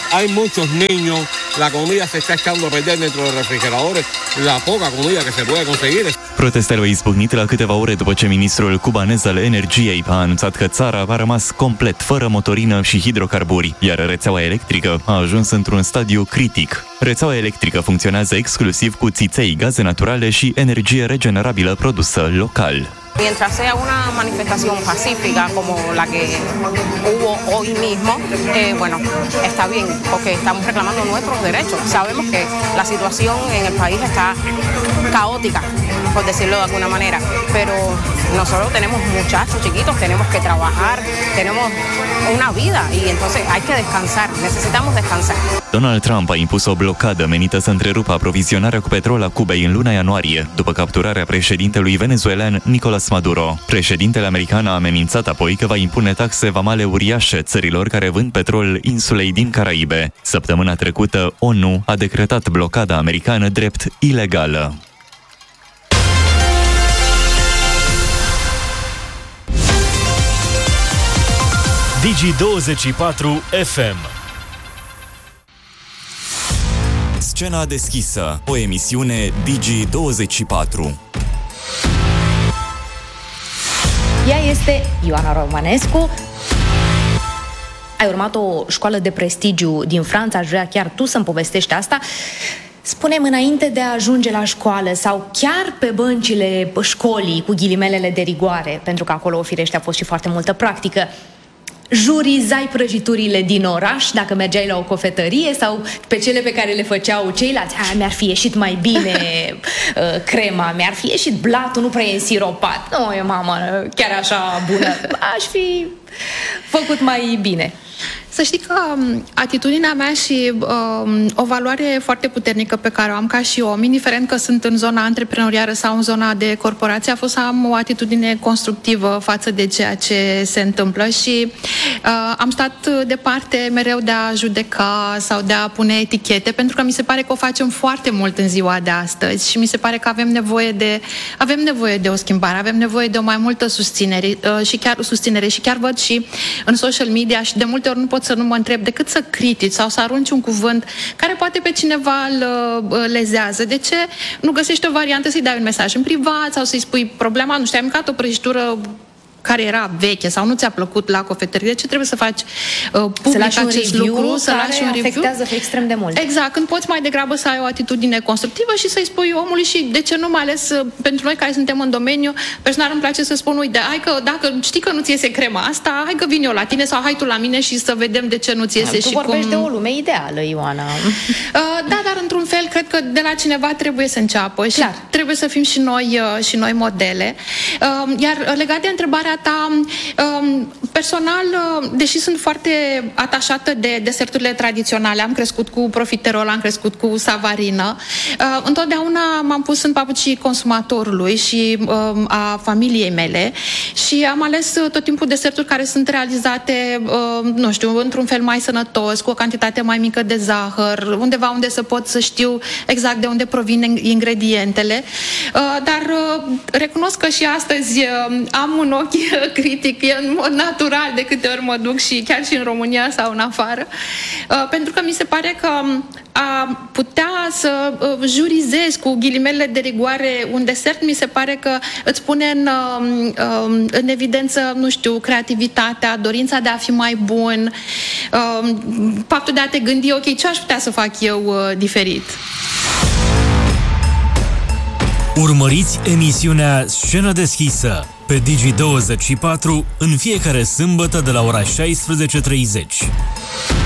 hay muchos niños, la comida se está echando a perder dentro de los refrigeradores, la poca comida que se puede conseguir. Protestele au izbucnit la câteva ore după ce ministrul cubanez al energiei a anunțat că țara a rămas complet fără motorină și hidrocarburi, iar rețeaua electrică a ajuns într-un stadiu critic. Rețeaua electrică funcționează exclusiv cu țiței, gaze naturale și energie regenerabilă produsă local. Mientras sea una manifestación pacífica como la que hubo hoy mismo, bueno, está bien, porque estamos reclamando nuestros derechos. Sabemos que la situación en el país está caótica, por decirlo de alguna manera, pero nosotros tenemos muchachos chiquitos, tenemos que trabajar, tenemos una vida y entonces hay que descansar, necesitamos descansar. Donald Trump a impus o blocadă menită să întrerupă aprovizionarea cu petrol a Cubei în luna ianuarie, după capturarea președintelui venezuelan Nicolás Maduro. Președintele american a amenințat apoi că va impune taxe vamale uriașe țărilor care vând petrol insulei din Caraibe. Săptămâna trecută, ONU a decretat blocada americană drept ilegală. Digi24 FM. Scena deschisă, o emisiune Digi24. Ea este Ioana Romanescu. Ai urmat o școală de prestigiu din Franța, aș vrea chiar tu să-mi povestești asta. Spune-mi, înainte de a ajunge la școală sau chiar pe băncile școlii, cu ghilimelele de rigoare, pentru că acolo, firește, a fost și foarte multă practică, jurizai prăjiturile din oraș dacă mergeai la o cofetărie sau pe cele pe care le făceau ceilalți? Mi-ar fi ieșit mai bine crema, mi-ar fi ieșit blatul, nu prea e însiropat. Nu, e mama chiar așa bună. Aș fi făcut mai bine. Să știi că atitudinea mea și o valoare foarte puternică pe care o am ca și om, indiferent că sunt în zona antreprenorială sau în zona de corporație, a fost să am o atitudine constructivă față de ceea ce se întâmplă și am stat departe mereu de a judeca sau de a pune etichete, pentru că mi se pare că o facem foarte mult în ziua de astăzi și mi se pare că avem nevoie de o schimbare, avem nevoie de o mai multă susținere și chiar văd și în social media și de multe ori nu pot să nu mă întreb decât să critici sau să arunci un cuvânt care poate pe cineva îl lezează. De ce nu găsești o variantă să-i dai un mesaj în privat sau să-i spui problema, nu știu, ai mâncat o prăjitură care era veche sau nu ți-a plăcut la cofetărie, de ce trebuie să faci public acest lucru, să lași un review? Afectează extrem de mult. Exact, când poți mai degrabă să ai o atitudine constructivă și să-i spui omului și de ce nu, mai ales pentru noi care suntem în domeniu, personal îmi place să spun, uite, hai că dacă știi că nu-ți iese crema asta, hai că vin eu la tine sau hai tu la mine și să vedem de ce nu-ți iese. Tu vorbești de o lume ideală, Ioana. Da, dar într-un fel cred că de la cineva trebuie să înceapă și trebuie să fim și noi modele. Iar legat de întrebarea ta, personal, deși sunt foarte atașată de deserturile tradiționale, am crescut cu profiterol, am crescut cu savarină, întotdeauna m-am pus în papucii consumatorului și a familiei mele și am ales tot timpul deserturi care sunt realizate, nu știu, într-un fel mai sănătos, cu o cantitate mai mică de zahăr, undeva unde să pot să știu exact de unde provin ingredientele, dar recunosc că și astăzi am un ochi critic, e în mod natural de câte ori mă duc și chiar și în România sau în afară, pentru că mi se pare că a putea să jurizezi cu ghilimele de rigoare un desert, mi se pare că îți pune în evidență, nu știu, creativitatea, dorința de a fi mai bun, faptul de a te gândi, ok, ce aș putea să fac eu diferit? Urmăriți emisiunea Scenă deschisă pe Digi24 în fiecare sâmbătă de la ora 16:30.